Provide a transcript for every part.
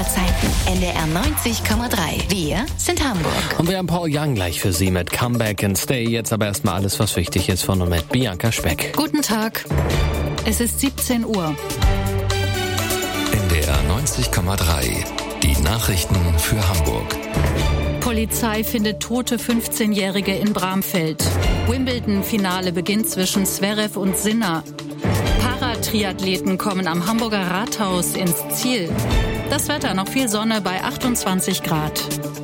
Zeiten. NDR 90,3. Wir sind Hamburg. Und wir haben Paul Young gleich für Sie mit Comeback and Stay. Jetzt aber erstmal alles, was wichtig ist von und mit Bianca Speck. Guten Tag. Es ist 17 Uhr. NDR 90,3. Die Nachrichten für Hamburg. Polizei findet tote 15-Jährige in Bramfeld. Wimbledon-Finale beginnt zwischen Zverev und Sinner. Paratriathleten kommen am Hamburger Rathaus ins Ziel. Das Wetter, noch viel Sonne bei 28 Grad.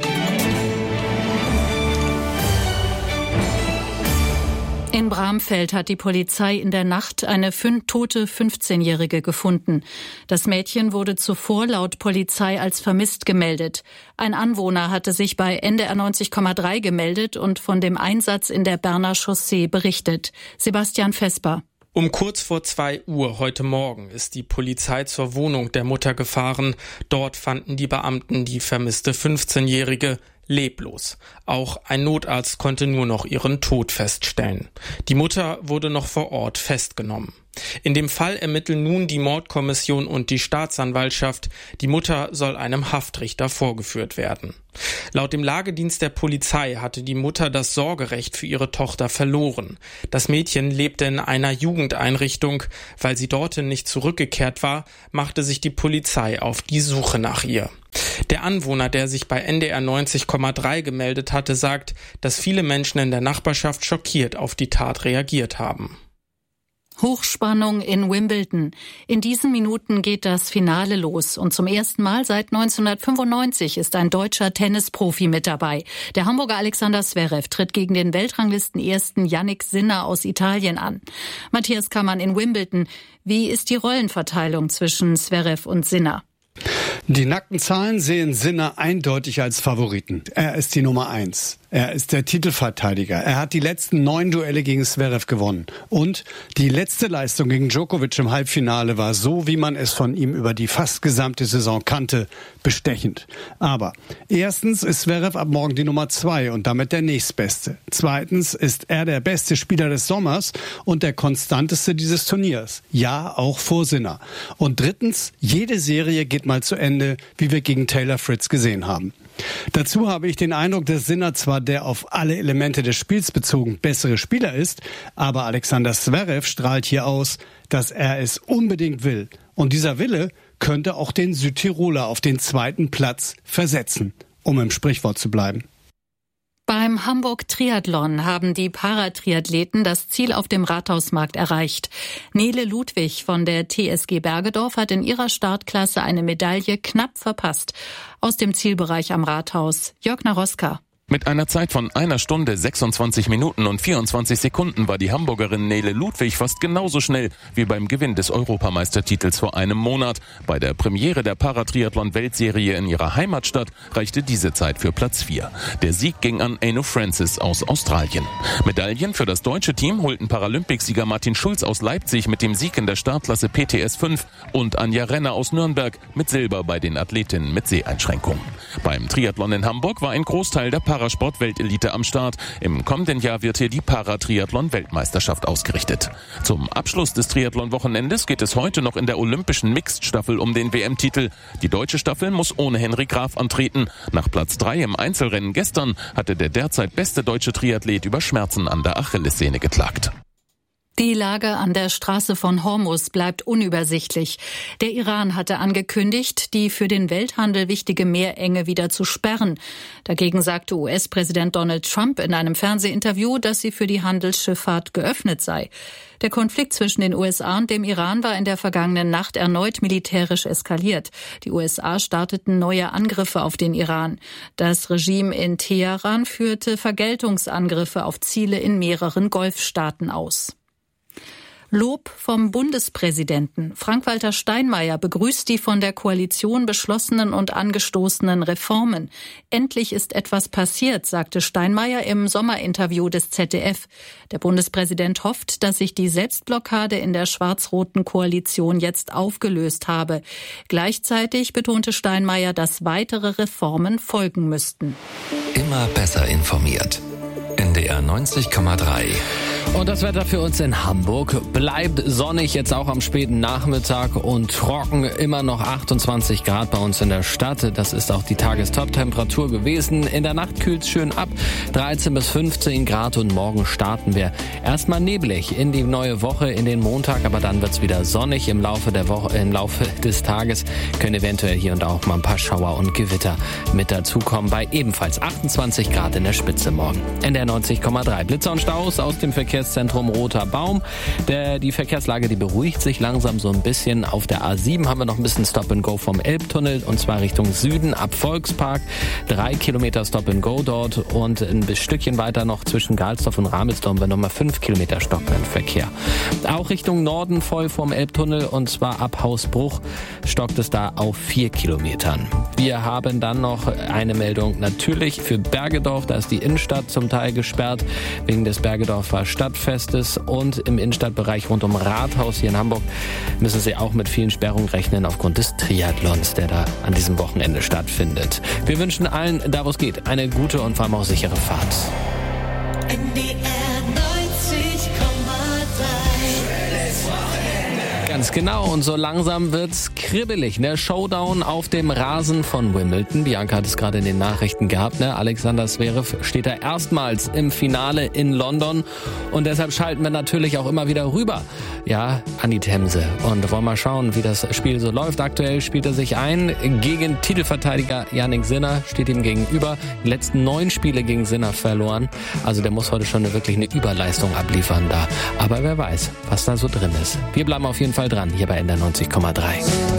In Bramfeld hat die Polizei in der Nacht eine tote 15-Jährige gefunden. Das Mädchen wurde zuvor laut Polizei als vermisst gemeldet. Ein Anwohner hatte sich bei NDR 90,3 gemeldet und von dem Einsatz in der Berner Chaussee berichtet. Sebastian Vesper. Um kurz vor 2 Uhr heute Morgen ist die Polizei zur Wohnung der Mutter gefahren. Dort fanden die Beamten die vermisste 15-Jährige leblos. Auch ein Notarzt konnte nur noch ihren Tod feststellen. Die Mutter wurde noch vor Ort festgenommen. In dem Fall ermitteln nun die Mordkommission und die Staatsanwaltschaft. Die Mutter soll einem Haftrichter vorgeführt werden. Laut dem Lagedienst der Polizei hatte die Mutter das Sorgerecht für ihre Tochter verloren. Das Mädchen lebte in einer Jugendeinrichtung. Weil sie dorthin nicht zurückgekehrt war, machte sich die Polizei auf die Suche nach ihr. Der Anwohner, der sich bei NDR 90,3 gemeldet hatte, sagt, dass viele Menschen in der Nachbarschaft schockiert auf die Tat reagiert haben. Hochspannung in Wimbledon. In diesen Minuten geht das Finale los und zum ersten Mal seit 1995 ist ein deutscher Tennisprofi mit dabei. Der Hamburger Alexander Zverev tritt gegen den Weltranglisten-Ersten Jannik Sinner aus Italien an. Matthias Kammann in Wimbledon. Wie ist die Rollenverteilung zwischen Zverev und Sinner? Die nackten Zahlen sehen Sinner eindeutig als Favoriten. Er ist die Nummer 1. Er ist der Titelverteidiger. Er hat die letzten 9 Duelle gegen Zverev gewonnen. Und die letzte Leistung gegen Djokovic im Halbfinale war so, wie man es von ihm über die fast gesamte Saison kannte, bestechend. Aber erstens ist Zverev ab morgen die Nummer 2 und damit der nächstbeste. Zweitens ist er der beste Spieler des Sommers und der konstanteste dieses Turniers. Ja, auch vor Sinner. Und drittens, jede Serie geht mal zu Ende, wie wir gegen Taylor Fritz gesehen haben. Dazu habe ich den Eindruck, dass Sinner zwar der auf alle Elemente des Spiels bezogen bessere Spieler ist, aber Alexander Zverev strahlt hier aus, dass er es unbedingt will. Und dieser Wille könnte auch den Südtiroler auf den 2. Platz versetzen, um im Sprichwort zu bleiben. Beim Hamburg Triathlon haben die Paratriathleten das Ziel auf dem Rathausmarkt erreicht. Nele Ludwig von der TSG Bergedorf hat in ihrer Startklasse eine Medaille knapp verpasst. Aus dem Zielbereich am Rathaus, Jörg Naroska. Mit einer Zeit von 1 Stunde, 26 Minuten und 24 Sekunden war die Hamburgerin Nele Ludwig fast genauso schnell wie beim Gewinn des Europameistertitels vor einem Monat. Bei der Premiere der Paratriathlon-Weltserie in ihrer Heimatstadt reichte diese Zeit für Platz 4. Der Sieg ging an Anu Francis aus Australien. Medaillen für das deutsche Team holten Paralympicsieger Martin Schulz aus Leipzig mit dem Sieg in der Startklasse PTS 5 und Anja Renner aus Nürnberg mit Silber bei den Athletinnen mit Seheinschränkung. Beim Triathlon in Hamburg war ein Großteil der Parasport-Weltelite am Start. Im kommenden Jahr wird hier die Paratriathlon-Weltmeisterschaft ausgerichtet. Zum Abschluss des Triathlon-Wochenendes geht es heute noch in der olympischen Mixed-Staffel um den WM-Titel. Die deutsche Staffel muss ohne Henry Graf antreten. Nach Platz 3 im Einzelrennen gestern hatte der derzeit beste deutsche Triathlet über Schmerzen an der Achillessehne geklagt. Die Lage an der Straße von Hormuz bleibt unübersichtlich. Der Iran hatte angekündigt, die für den Welthandel wichtige Meerenge wieder zu sperren. Dagegen sagte US-Präsident Donald Trump in einem Fernsehinterview, dass sie für die Handelsschifffahrt geöffnet sei. Der Konflikt zwischen den USA und dem Iran war in der vergangenen Nacht erneut militärisch eskaliert. Die USA starteten neue Angriffe auf den Iran. Das Regime in Teheran führte Vergeltungsangriffe auf Ziele in mehreren Golfstaaten aus. Lob vom Bundespräsidenten. Frank-Walter Steinmeier begrüßt die von der Koalition beschlossenen und angestoßenen Reformen. Endlich ist etwas passiert, sagte Steinmeier im Sommerinterview des ZDF. Der Bundespräsident hofft, dass sich die Selbstblockade in der schwarz-roten Koalition jetzt aufgelöst habe. Gleichzeitig betonte Steinmeier, dass weitere Reformen folgen müssten. Immer besser informiert. NDR 90,3 Und das Wetter für uns in Hamburg bleibt sonnig, jetzt auch am späten Nachmittag und trocken, immer noch 28 Grad bei uns in der Stadt. Das ist auch die Tagestop-Temperatur gewesen. In der Nacht kühlt es schön ab, 13 bis 15 Grad und morgen starten wir erstmal neblig in die neue Woche, in den Montag, aber dann wird's wieder sonnig im Laufe der Woche, im Laufe des Tages können eventuell hier und da auch mal ein paar Schauer und Gewitter mit dazukommen bei ebenfalls 28 Grad in der Spitze morgen. NDR 90,3. Blitzer und Staus aus dem Verkehrszentrum Roter Baum. Die Verkehrslage, die beruhigt sich langsam so ein bisschen. Auf der A7 haben wir noch ein bisschen Stop and Go vom Elbtunnel und zwar Richtung Süden ab Volkspark. 3 Kilometer Stop and Go dort und ein Stückchen weiter noch zwischen Galsdorf und Ramelsdorf haben wir nochmal 5 Kilometer Stopp im Verkehr. Auch Richtung Norden voll vom Elbtunnel und zwar ab Hausbruch stockt es da auf 4 Kilometern. Wir haben dann noch eine Meldung natürlich für Bergedorf. Da ist die Innenstadt zum Teil gesperrt wegen des Bergedorfer Stadtfestes und im Innenstadtbereich rund um Rathaus hier in Hamburg müssen Sie auch mit vielen Sperrungen rechnen aufgrund des Triathlons, der da an diesem Wochenende stattfindet. Wir wünschen allen, da wo es geht, eine gute und vor allem auch sichere Fahrt. Ganz genau, und so langsam wird's kribbelig, ne? Showdown auf dem Rasen von Wimbledon. Bianca hat es gerade in den Nachrichten gehabt, ne? Alexander Zverev steht da erstmals im Finale in London und deshalb schalten wir natürlich auch immer wieder rüber, ja, an die Themse und wollen mal schauen, wie das Spiel so läuft. Aktuell spielt er sich ein gegen Titelverteidiger Jannik Sinner, steht ihm gegenüber. Die letzten 9 Spiele gegen Sinner verloren, also der muss heute schon wirklich eine Überleistung abliefern da. Aber wer weiß, was da so drin ist. Wir bleiben auf jeden Fall dran, hier bei NDR 90,3.